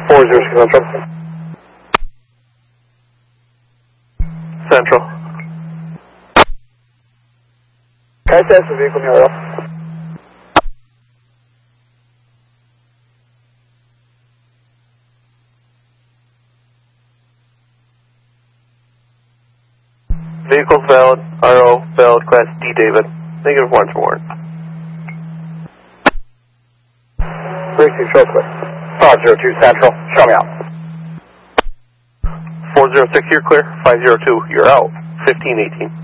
406 Central. Central. Can I sense the vehicle near us? Vehicle's valid, RO, valid, Class D, David. Negative warrants warrant. 36 show clear. 502 Central, show me out. 406, you're clear. 502, you're out. 1518.